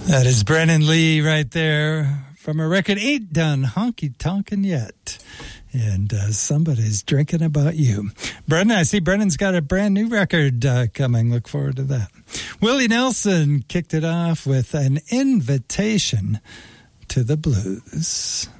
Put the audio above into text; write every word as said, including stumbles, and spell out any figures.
That is Brennan Lee right there from a record Ain't Done Honky Tonkin' Yet. And uh, Somebody's Drinking About You. Brennan, I see Brennan's got a brand new record uh, coming. Look forward to that. Willie Nelson kicked it off with An Invitation to the Blues.